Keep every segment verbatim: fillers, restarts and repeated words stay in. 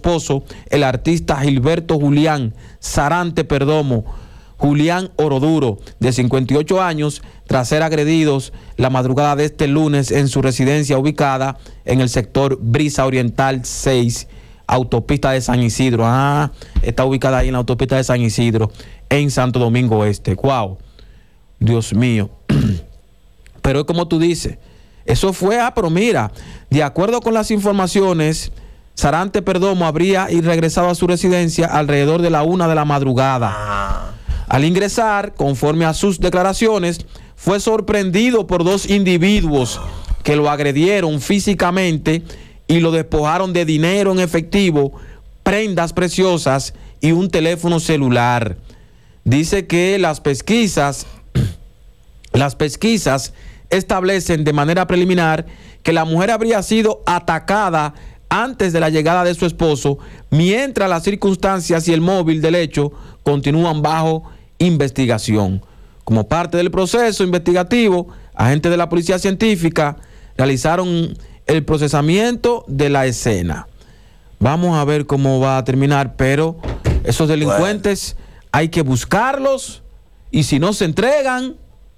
esposo, el artista Gilberto Julián Sarante Perdomo, Julián Oroduro, de cincuenta y ocho años, tras ser agredidos la madrugada de este lunes en su residencia ubicada en el sector Brisa Oriental seis, autopista de San Isidro. Ah, está ubicada ahí en la autopista de San Isidro, en Santo Domingo Este. ¡Wow! Dios mío. Pero es como tú dices, eso fue, ah, pero mira, de acuerdo con las informaciones, Sarante Perdomo habría regresado a su residencia alrededor de la una de la madrugada. Al ingresar, conforme a sus declaraciones, fue sorprendido por dos individuos que lo agredieron físicamente y lo despojaron de dinero en efectivo, prendas preciosas y un teléfono celular. Dice que las pesquisas, las pesquisas establecen de manera preliminar que la mujer habría sido atacada antes de la llegada de su esposo, mientras las circunstancias y el móvil del hecho continúan bajo investigación. Como parte del proceso investigativo, agentes de la Policía Científica realizaron el procesamiento de la escena. Vamos a ver cómo va a terminar, pero esos delincuentes bueno. hay que buscarlos, y si no se entregan,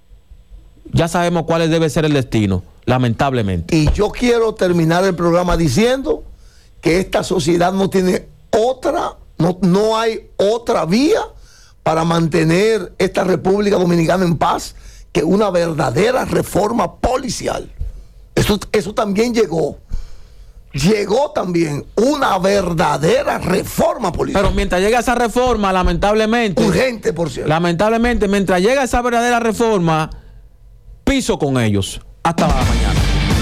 ya sabemos cuál debe ser el destino, lamentablemente. Y yo quiero terminar el programa diciendo que esta sociedad no tiene otra, no, no hay otra vía para mantener esta República Dominicana en paz que una verdadera reforma policial. Eso, eso también llegó. Llegó también una verdadera reforma policial. Pero mientras llega esa reforma, lamentablemente... Urgente, por cierto. Lamentablemente, mientras llega esa verdadera reforma, piso con ellos. Hasta la mañana.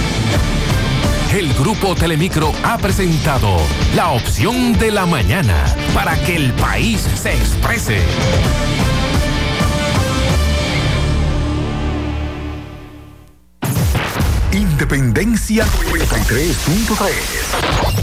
El Grupo Telemicro ha presentado La Opción de la Mañana, para que el país se exprese. Independencia noventa y tres punto tres.